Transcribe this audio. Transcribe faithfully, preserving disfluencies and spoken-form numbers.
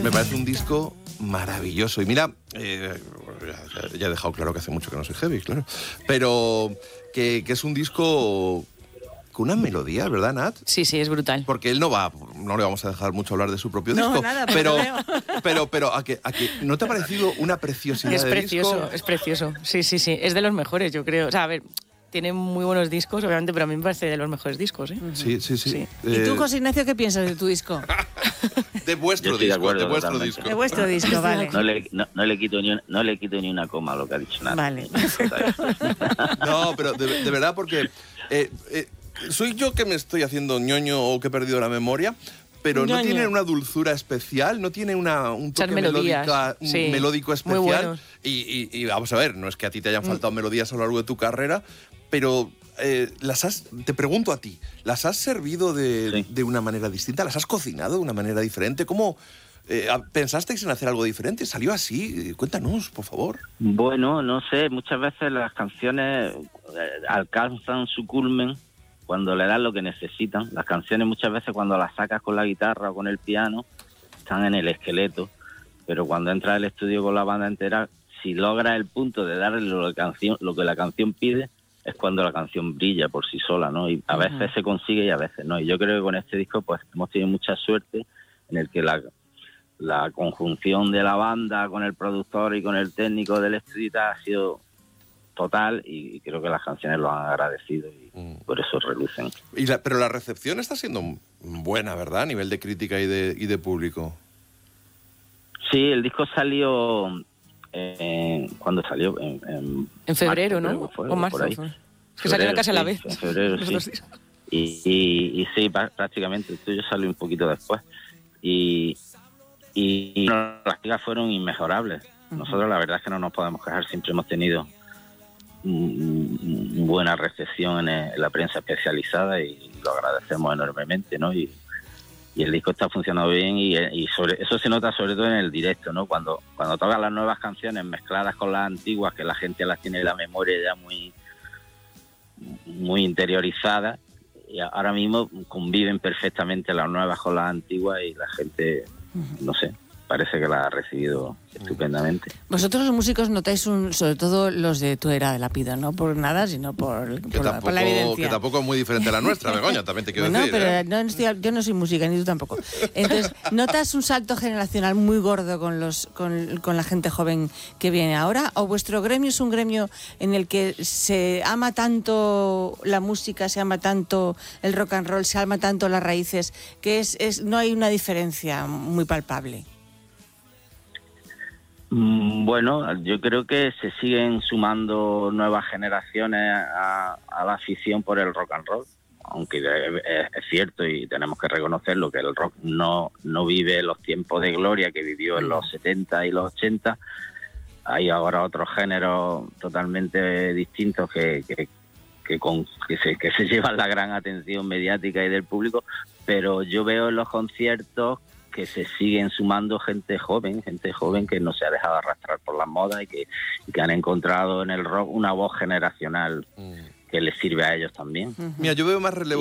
Me parece un disco maravilloso. Y mira, eh, ya, ya he dejado claro que hace mucho que no soy heavy, claro. Pero que, que es un disco con una melodía, ¿verdad, Nat? Sí, sí, es brutal. Porque él no va, no le vamos a dejar mucho hablar de su propio No, disco. nada, pero, pero, pero, pero ¿a que, a que no te ha parecido una preciosidad Es de precioso, disco? es precioso. Sí, sí, sí. Es de los mejores, yo creo. O sea, a ver, tiene muy buenos discos, obviamente, pero a mí me parece de los mejores discos, ¿eh? Sí, sí, sí. Sí. ¿Y tú, Eh, José Ignacio, qué piensas de tu disco? de vuestro Yo estoy de disco, acuerdo de vuestro totalmente. disco. De vuestro disco, vale. No le, no, no le quito ni una, no le quito ni una coma a lo que ha dicho nada. Vale. No, pero de, de verdad, porque eh, eh, soy yo que me estoy haciendo ñoño o que he perdido la memoria, pero no Ñoño. tiene una dulzura especial, no tiene una, un Muchas toque melodías, melódica- sí, melódico muy especial. buenos. Y, y- y vamos a ver, no es que a ti te hayan faltado melodías a lo largo de tu carrera, pero eh, las has, te pregunto a ti, ¿las has servido de, Sí. de una manera distinta? ¿Las has cocinado de una manera diferente? ¿Cómo eh, pensasteis en hacer algo diferente? ¿Salió así? Cuéntanos, por favor. Bueno, no sé, muchas veces las canciones eh, alcanzan su culmen cuando le dan lo que necesitan. Las canciones muchas veces cuando las sacas con la guitarra o con el piano están en el esqueleto, pero cuando entras al estudio con la banda entera, si logras el punto de darle lo, que canción, lo que la canción pide, es cuando la canción brilla por sí sola, ¿no? Y a veces se consigue y a veces no. Y yo creo que con este disco pues hemos tenido mucha suerte en el que la, la conjunción de la banda con el productor y con el técnico del estudio ha sido total, y creo que las canciones lo han agradecido y Mm. por eso relucen. Y la- pero la recepción está siendo buena, ¿verdad? A nivel de crítica y de, y de público. Sí, el disco salió eh, ¿cuándo salió? En, en, En febrero, marzo, ¿no? creo que fue, O marzo. por ahí. Fue. Es que salieron casi a la sí, vez. en febrero, los sí. dos discos. Y, y, y sí, pa- prácticamente el tuyo salió un poquito después. Y, y, y no, las críticas fueron inmejorables. Nosotros la verdad es que no nos podemos quejar, siempre hemos tenido mm, buena recepción en, en la prensa especializada y lo agradecemos enormemente, ¿no? Y, y el disco está funcionando bien y, y sobre eso se nota sobre todo en el directo, ¿no? Cuando cuando tocan las nuevas canciones mezcladas con las antiguas, que la gente las tiene en la memoria ya muy muy interiorizadas, y ahora mismo conviven perfectamente las nuevas con las antiguas y la gente, no sé, parece que la ha recibido estupendamente. Vosotros los músicos notáis, un, sobre todo los de tu era de la Pido, no por nada, sino por, Que, por, la, tampoco, por la evidencia. que tampoco es muy diferente a la nuestra, Begoña, también te quiero Bueno, decir. pero ¿eh? no estoy- yo no soy música, ni tú tampoco. Entonces, ¿notas un salto generacional muy gordo con los con, con la gente joven que viene ahora? ¿O vuestro gremio es un gremio en el que se ama tanto la música, se ama tanto el rock and roll, se ama tanto las raíces, que es, es no hay una diferencia muy palpable? Mm, Bueno, yo creo que se siguen sumando nuevas generaciones a, a la afición por el rock and roll, aunque es, es cierto y tenemos que reconocerlo que el rock no, no vive los tiempos de gloria que vivió en los setenta y los ochenta. Hay ahora otros géneros totalmente distintos que, que, que, con, que, se, que se llevan la gran atención mediática y del público, pero yo veo en los conciertos que se siguen sumando gente joven, gente joven que no se ha dejado arrastrar por las modas y que, y que han encontrado en el rock una voz generacional Mm. que les sirve a ellos también. Mira, yo veo más relevo